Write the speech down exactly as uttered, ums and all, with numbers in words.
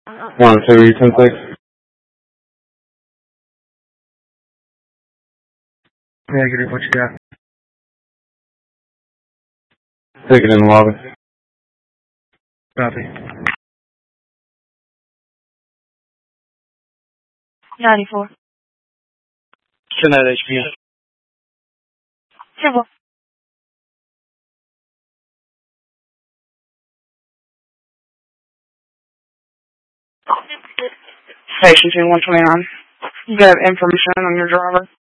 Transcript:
One, two, ten, six. Negative, what you got? Take it in the lobby. Copy. ninety-four. Send that H P N. Simple. Station two one twenty-nine. You got information on your driver?